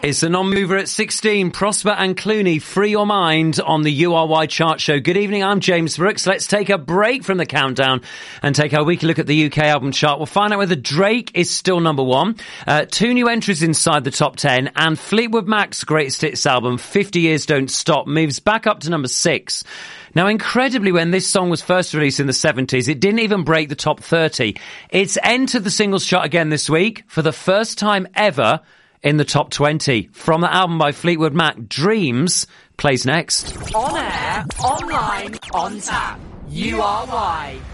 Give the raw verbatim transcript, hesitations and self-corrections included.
It's a non-mover at sixteen. Prosper and Clooney, Free Your Mind on the U R Y chart show. Good evening, I'm James Brooks. Let's take a break from the countdown and take our weekly look at the U K album chart. We'll find out whether Drake is still number one, uh, two new entries inside the top ten, and Fleetwood Mac's greatest hits album, fifty years Don't Stop, moves back up to number six. Now, incredibly, when this song was first released in the seventies, it didn't even break the top thirty. It's entered the singles chart again this week for the first time ever in the top twenty. From the album by Fleetwood Mac, Dreams plays next. On air, online, on tap. U R Y.